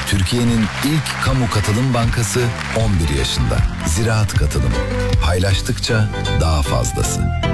Türkiye'nin ilk kamu katılım bankası 11 yaşında. Ziraat Katılım. Paylaştıkça daha fazlası.